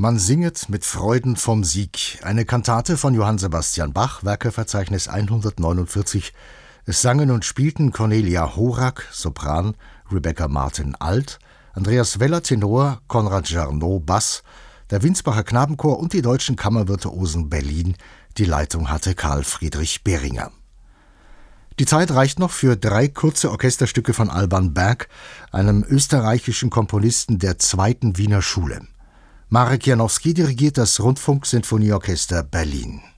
Man singet mit Freuden vom Sieg. Eine Kantate von Johann Sebastian Bach, Werkeverzeichnis 149. Es sangen und spielten Cornelia Horak, Sopran, Rebecca Martin, Alt, Andreas Weller, Tenor, Konrad Jarnot, Bass, der Winsbacher Knabenchor und die Deutschen Kammervirtuosen Berlin. Die Leitung hatte Karl Friedrich Behringer. Die Zeit reicht noch für 3 kurze Orchesterstücke von Alban Berg, einem österreichischen Komponisten der zweiten Wiener Schule. Marek Janowski dirigiert das Rundfunksinfonieorchester Berlin.